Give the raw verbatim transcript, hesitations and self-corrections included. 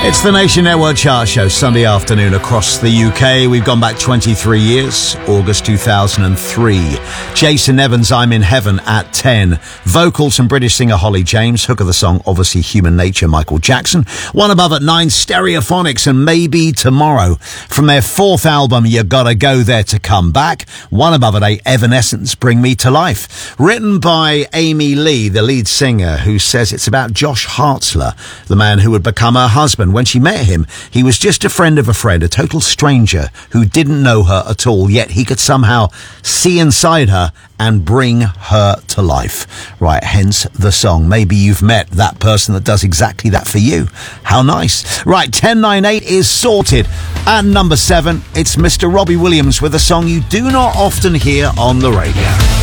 It's the Nation Network Chart Show, Sunday afternoon across the U K. We've gone back twenty-three years, August two thousand three. Jason Evans, I'm in Heaven at ten. Vocals from British singer Holly James. Hook of the song, obviously Human Nature, Michael Jackson. One above at nine, Stereophonics and Maybe Tomorrow. From their fourth album, You Gotta Go There to Come Back. One above at eight, Evanescence, Bring Me to Life. Written by Amy Lee, the lead singer, who says it's about Josh Hartzler, the man who would become her husband. When she met him, he was just a friend of a friend, a total stranger who didn't know her at all, yet he could somehow see inside her and bring her to life. Right, hence the song. Maybe you've met that person that does exactly that for you. How nice. Right, ten nine eight is sorted. At number seven, it's Mister Robbie Williams with a song you do not often hear on the radio.